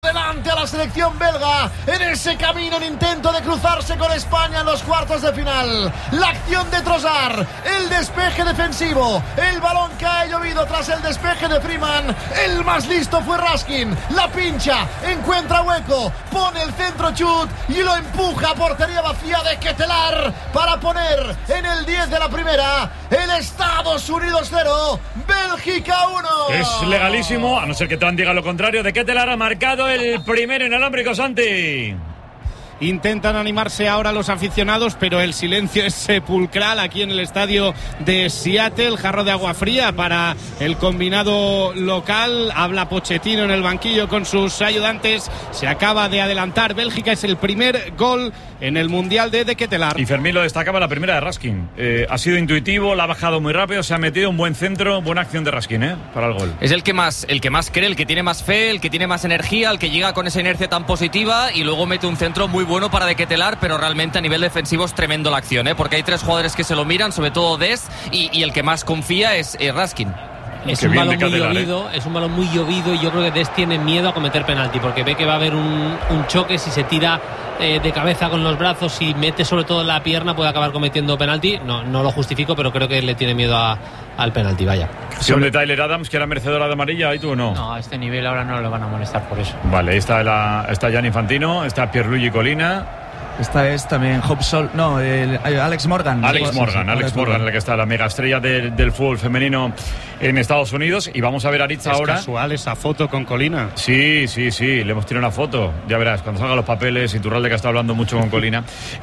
delante a la selección belga en ese camino, en intento de cruzarse con España en los cuartos de final. La acción de Trossard, el despeje defensivo, el balón que ha llovido tras el despeje de Freeman. El más listo fue Raskin, la pincha, encuentra hueco, pone el centro chut y lo empuja a portería vacía de Ketelaere para poner en el 10 de la primera el Estados Unidos 0, Bélgica 1. Es legalísimo, a no ser que Trump diga lo contrario. De Ketelaere ha marcado el primero inalámbrico, Santi. Intentan animarse ahora los aficionados, pero el silencio es sepulcral aquí en el estadio de Seattle. Jarro de agua fría para el combinado local. Habla Pochettino en el banquillo con sus ayudantes. Se acaba de adelantar Bélgica, es el primer gol en el Mundial de Ketelaere. Y Fermín lo destacaba, la primera de Raskin. Ha sido intuitivo, la ha bajado muy rápido, se ha metido un buen centro, buena acción de Raskin, para el gol. Es el que más cree, el que tiene más fe, el que tiene más energía, el que llega con esa inercia tan positiva y luego mete un centro muy bueno para de Ketelaere, pero realmente a nivel defensivo es tremendo la acción, porque hay tres jugadores que se lo miran, sobre todo Dest, y el que más confía es Raskin. Es un balón muy llovido, es un balón muy llovido y yo creo que Dest tiene miedo a cometer penalti porque ve que va a haber un choque. Si se tira de cabeza con los brazos y mete sobre todo la pierna puede acabar cometiendo penalti. No lo justifico, pero creo que le tiene miedo al penalti, vaya. Acción de Tyler Adams, que era merecedora de amarilla, ¿y tú o no? No, a este nivel ahora no le van a molestar por eso. Vale, ahí está Gianni Infantino, está Pierluigi Collina. Esta es también Alex Morgan. Alex Morgan, el que está, la mega estrella del fútbol femenino en Estados Unidos. Y vamos a ver a Aritz ahora. Es casual esa foto con Collina. Sí, le hemos tirado una foto. Ya verás, cuando salgan los papeles, Iturralde que está hablando mucho con Collina.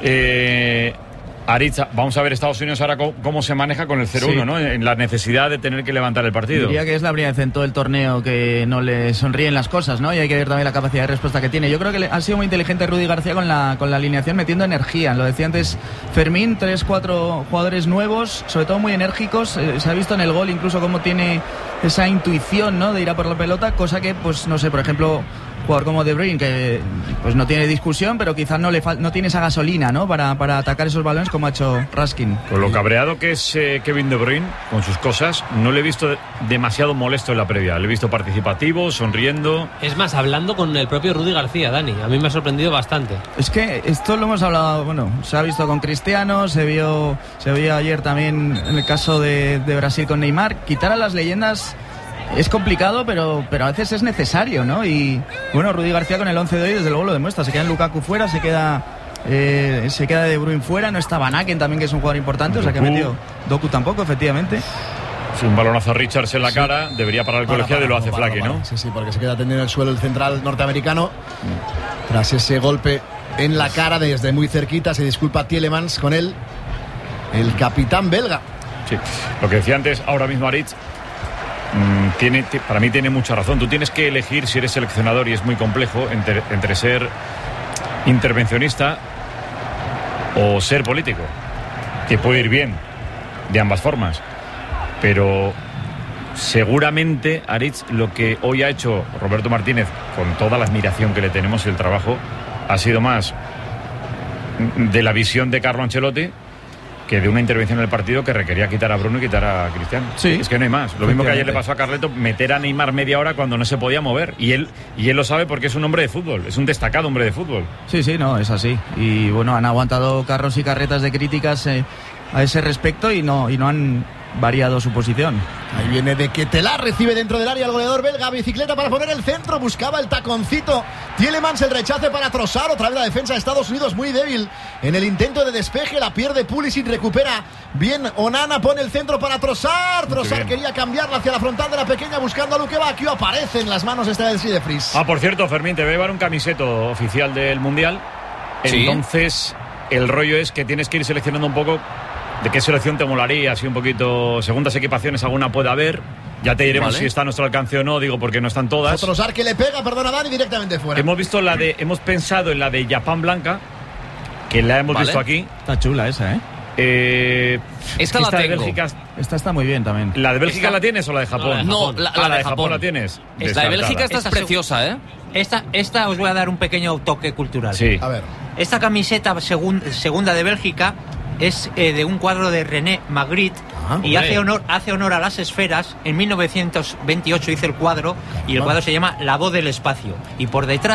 Aritz, vamos a ver Estados Unidos ahora cómo se maneja con el 0-1, sí, ¿no? En la necesidad de tener que levantar el partido. Diría que es la primera vez en todo el torneo que no le sonríen las cosas, ¿no? Y hay que ver también la capacidad de respuesta que tiene. Yo creo que ha sido muy inteligente Rudy García con la alineación, metiendo energía. Lo decía antes Fermín, 3-4 jugadores nuevos, sobre todo muy enérgicos. Se ha visto en el gol incluso cómo tiene esa intuición, ¿no?, de ir a por la pelota, cosa que, pues no sé, por ejemplo, jugador como De Bruyne, que pues no tiene discusión, pero quizás no tiene esa gasolina, ¿no?, para atacar esos balones como ha hecho Raskin. Con lo cabreado que es Kevin De Bruyne con sus cosas, no le he visto demasiado molesto en la previa. Le he visto participativo, sonriendo. Es más, hablando con el propio Rudy García, Dani. A mí me ha sorprendido bastante. Es que esto lo hemos hablado, bueno, se ha visto con Cristiano, se vio ayer también en el caso de Brasil con Neymar. Quitar a las leyendas es complicado, pero a veces es necesario, ¿no? Y bueno, Rudy García con el 11 de hoy desde luego lo demuestra. Se queda en Lukaku fuera, se queda De Bruyne fuera, no está Van Aken también, que es un jugador importante, o sea que ha metido Doku tampoco, efectivamente. Es un balonazo a Richards en la cara, debería parar el colegiado y lo hace Flaky, ¿no? Sí, porque se queda tendido en el suelo el central norteamericano tras ese golpe en la cara desde muy cerquita. Se disculpa Tielemans con él, el capitán belga. Sí, lo que decía antes, ahora mismo Aritz para mí tiene mucha razón. Tú tienes que elegir si eres seleccionador, y es muy complejo, entre ser intervencionista o ser político, que puede ir bien de ambas formas, pero seguramente Aritz, lo que hoy ha hecho Roberto Martínez, con toda la admiración que le tenemos y el trabajo, ha sido más de la visión de Carlo Ancelotti que de una intervención en el partido que requería quitar a Bruno y quitar a Cristiano. Sí. Es que no hay más. Lo mismo que ayer le pasó a Carleto, meter a Neymar media hora cuando no se podía mover. Y él lo sabe porque es un hombre de fútbol, es un destacado hombre de fútbol. Sí, no, es así. Y bueno, han aguantado carros y carretas de críticas a ese respecto y no han variado su posición. Ahí viene de Ketelaere, recibe dentro del área el goleador belga, bicicleta para poner el centro, buscaba el taconcito Tielemans, el rechace para Trossard, otra vez la defensa de Estados Unidos muy débil en el intento de despeje, la pierde Pulisic, recupera bien Onana, pone el centro para Trossard quería cambiarla hacia la frontal de la pequeña buscando a Luque Bacchio, aparece en las manos esta vez de Fries. Por cierto, Fermín, te voy a llevar un camiseto oficial del Mundial. ¿Sí? Entonces el rollo es que tienes que ir seleccionando un poco de qué selección te molaría, así un poquito, segundas equipaciones alguna puede haber. Ya te diremos si está a nuestro alcance o no, digo, porque no están todas. Trossard que le pega, perdona Dani, directamente fuera. Hemos pensado en la de Japán Blanca, que la hemos visto aquí. Está chula esa, Esta la tengo. De Bélgica. Esta está muy bien también. ¿La de Bélgica la tienes o la de Japón? No, la de Japón la tienes. La de Bélgica esta es preciosa, Esta os voy a dar un pequeño toque cultural. Sí. A ver. Esta camiseta segunda de Bélgica es de un cuadro de René Magritte y hace honor a las esferas. En 1928 hizo el cuadro y el cuadro se llama La voz del espacio, y por detrás